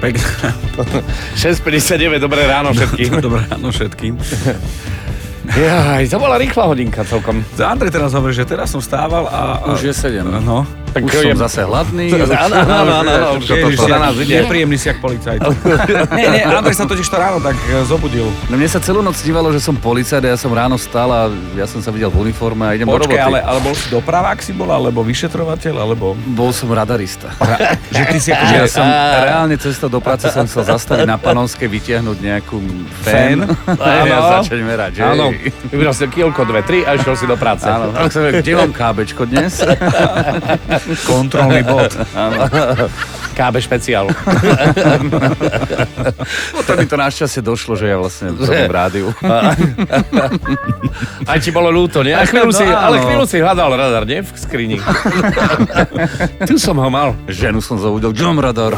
Pekné. 6:59, dobré ráno všetkým. Dobré ráno všetkým. Jaj, to bola rýchla hodinka celkom. Andrej teraz hovorí, že teraz som stával a... Už je 7. No. Tak už som zase hladný. Áno, už to na nás ide. Nepríjemný si jak policajt. Nie, Andrej sa totiž to ráno tak zobudil. No mne sa celú noc dívalo, že som policajt a ja som ráno vstal a ja som sa videl v uniforme a idem do roboty. Počkaj, ale bol si dopravák si bol, alebo vyšetrovateľ, alebo... Bol som radarista. Že ty si akože... Ja som reálne cestou do práce som chcel zastaviť na Panonskej, vytiahnuť nejakú fén a začať merať. Áno, vybral si kilko 2, 3 a išiel si do práce. Áno, kde mám kábečko dnes? Kontrolný bod. KB špeciál. Potom mi to našťastie došlo, že ja vlastne som v rádiu. Aj ti bolo ľúto, nie? Ale chvíľu si hľadal radar, nie? V skrini. Tu som ho mal. Ženu som zaudil, kde mám radar?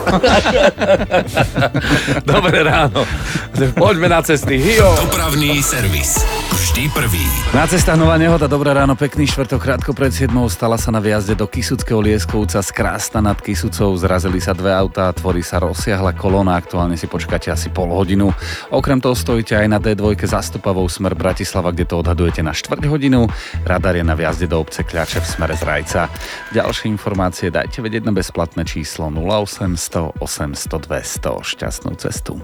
Dobré ráno. Poďme na cesty. Hijo. Dopravný servis. Vždy prvý. Na cestách nová nehoda, dobré ráno, pekný štvrtok, krátko pred 7 stala sa na výjazde do Kysuckého Lieskovca z Krásta nad Kysucou. Zrazili sa dve autá, tvorí sa rozsiahla kolóna, aktuálne si počkáte asi pol hodinu. Okrem toho stojíte aj na D2 zastupavou smer Bratislava, kde to odhadujete na štvrť hodinu. Radar je na výjazde do obce Kľače v smere Zrajca. Ďalšie informácie dajte vedieť na bezplatné číslo 0800 800 200. Šťastnú cestu.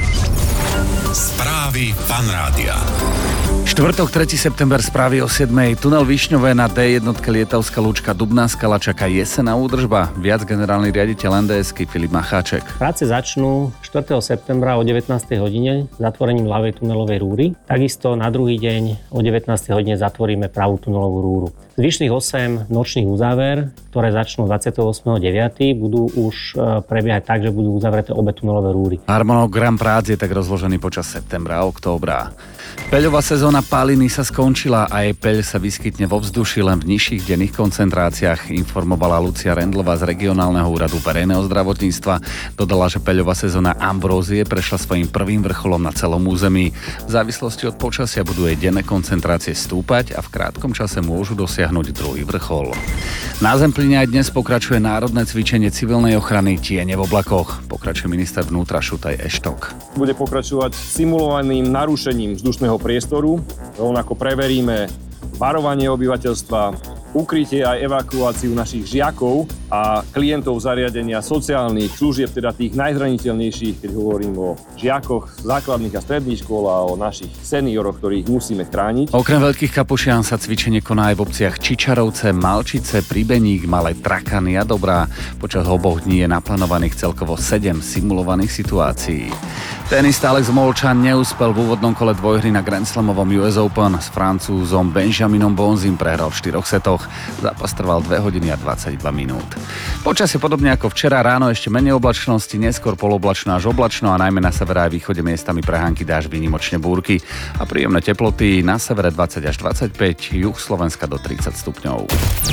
Správy Fanrádia. Štvrtok, 3. september, správy o 7. Tunel Višňové na D1 Lietavská Lúčka Dubná Skala čaká jesenná údržba. Viac generálny riaditeľ NDS-ky Filip Macháček. Práce začnú 4. septembra o 19. hodine zatvorením ľavej tunelovej rúry. Takisto na druhý deň o 19. hodine zatvoríme pravú tunelovú rúru. Zvyšných 8 nočných uzáver, ktoré začnú 28.9., budú už prebiehať tak, že budú uzavreté obe tunelové rúry. Harmonogram prác je tak rozložený počas septembra a októbra. Peľová sezóna páliny sa skončila a jej peľ sa vyskytne vo vzduši len v nižších denných koncentráciách, informovala Lucia Rendlová z Regionálneho úradu verejného zdravotníctva. Dodala, že peľová sezóna ambrózie prešla svojím prvým vrcholom na celom území. V závislosti od počasia budú jej denné koncentrácie stúpať a v krátkom čase môžu dosiahnuť druhý vrchol. Na Zempline aj dnes pokračuje národné cvičenie civilnej ochrany Tiene v oblakoch. Pokračuje minister vnútra Šutaj Eštok. Bude pokračovať simulovaným narušením vzdušného priestoru. Rovnako preveríme varovanie obyvateľstva, ukrytie aj evakuáciu našich žiakov a klientov zariadenia sociálnych služieb, teda tých najzraniteľnejších, keď hovorím o žiakoch základných a stredných škôl a o našich senioroch, ktorých musíme chrániť. Okrem Veľkých Kapušian sa cvičenie koná aj v obciach Čičarovce, Malčice, Pribeník, Malé Trakany a Dobrá. Počas oboch dní je naplánovaných celkovo 7 simulovaných situácií. Tenista Alex Molčan neúspel v úvodnom kole dvojhry na Grand Slamovom US Open. S Francúzom Benjaminom Bonzim prehral v 4 setoch. Zápas trval 2 hodiny a 22 minút. Počasie podobne ako včera, ráno ešte menej oblačnosti, neskôr poloblačno až oblačno a najmä na severe aj východe miestami prehánky dáž, výnimočne búrky a príjemné teploty, na severe 20 až 25, juh Slovenska do 30 stupňov.